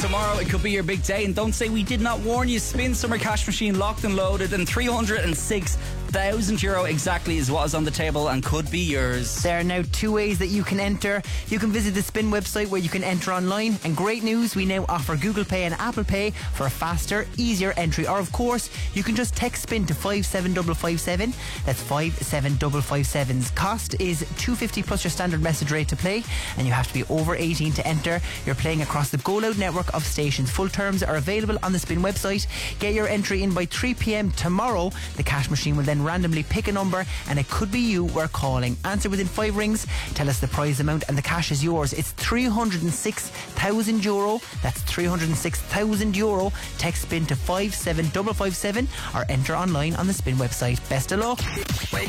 Tomorrow it could be your big day, and don't say we did not warn you. Spin Summer Cash Machine locked and loaded, and €306,000 exactly is what is on the table and could be yours. There are now two ways that you can enter. You can visit the Spin website where you can enter online, and great news, we now offer Google Pay and Apple Pay for a faster, easier entry. Or of course, you can just text Spin to 57557. That's 57557's cost is $2.50 plus your standard message rate to play, and you have to be over 18 to enter. You're playing across the Go Loud network of stations. Full terms are available on the Spin website. Get your entry in by 3 p.m. tomorrow. The cash machine will then randomly pick a number, and it could be you we're calling. Answer within 5 rings, tell us the prize amount, and the cash is yours. It's €306,000. That's €306,000. Text Spin to 57557 or enter online on the Spin website. Best of luck.